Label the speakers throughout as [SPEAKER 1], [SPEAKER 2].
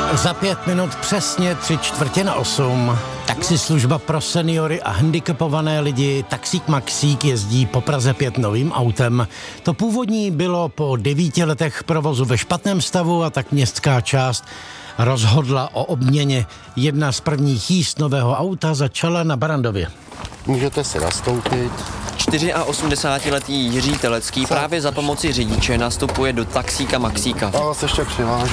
[SPEAKER 1] Za 5 minut přesně 7:45. Taxislužba pro seniory a handicapované lidi Taxík Maxík jezdí po Praze 5 novým autem. To původní bylo po 9 letech provozu ve špatném stavu a tak městská část rozhodla o obměně. Jedna z prvních jízd nového auta začala na Barrandově.
[SPEAKER 2] Můžete si nastoupit.
[SPEAKER 3] 84letý Jiří Telecký právě za pomoci řidiče nastupuje do Taxíka Maxíka.
[SPEAKER 2] Já vás ještě přivážu.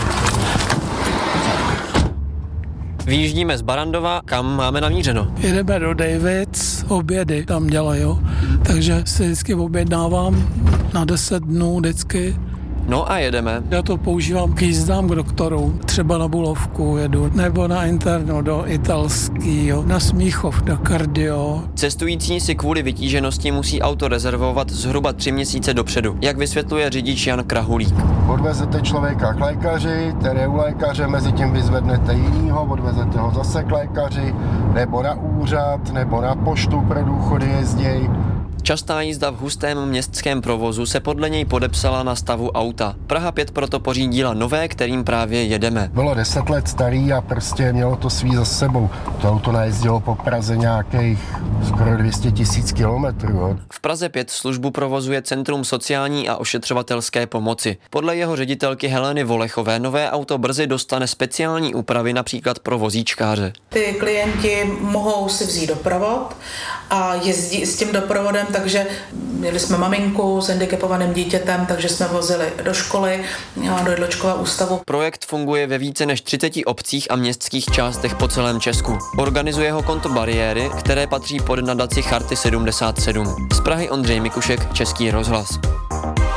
[SPEAKER 3] Vyjíždíme z Barrandova, kam máme namířeno.
[SPEAKER 4] Jedeme do Davids, obědy tam dělají, takže si vždycky objednávám na 10 dnů vždycky.
[SPEAKER 3] No a jedeme.
[SPEAKER 4] Já to používám k jízdám k doktoru, třeba na Bulovku jedu, nebo na internu do italskýho, na Smíchov, do kardio.
[SPEAKER 3] Cestující si kvůli vytíženosti musí auto rezervovat zhruba 3 měsíce dopředu, jak vysvětluje řidič Jan Krahulík.
[SPEAKER 2] Odvezete člověka k lékaři, který je u lékaře, mezi tím vyzvednete jinýho, odvezete ho zase k lékaři, nebo na úřad, nebo na poštu pro důchody jezděj.
[SPEAKER 3] Častá jízda v hustém městském provozu se podle něj podepsala na stavu auta. Praha 5 proto pořídila nové, kterým právě jedeme.
[SPEAKER 2] Bylo 10 let starý a prostě mělo to svý za sebou. To auto najezdilo po Praze nějakých skoro 200 000 kilometrů.
[SPEAKER 3] V Praze 5 službu provozuje Centrum sociální a ošetřovatelské pomoci. Podle jeho ředitelky Heleny Volechové nové auto brzy dostane speciální úpravy například pro vozíčkáře.
[SPEAKER 5] Ty klienti mohou si vzít doprovod a jezdí s tím doprovodem, takže měli jsme maminku s handicapovaným dítětem, takže jsme vozili do školy, do jedločkového ústavu.
[SPEAKER 3] Projekt funguje ve více než 30 obcích a městských částech po celém Česku. Organizuje ho Konto Bariéry, které patří pod nadaci Charty 77. Z Prahy Ondřej Mikušek, Český rozhlas.